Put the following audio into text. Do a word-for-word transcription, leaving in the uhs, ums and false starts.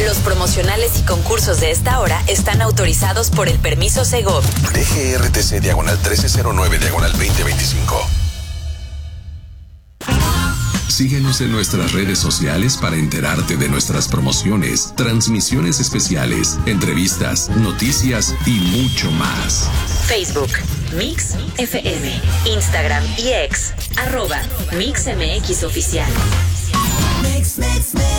Los promocionales y concursos de esta hora están autorizados por el permiso Segov. D G R T C diagonal trece cero nueve diagonal veinte veinticinco. Síguenos en nuestras redes sociales para enterarte de nuestras promociones, transmisiones especiales, entrevistas, noticias y mucho más. Facebook, Mix F M, Instagram y X, arroba Mix M X Oficial. Mix, mix, mix.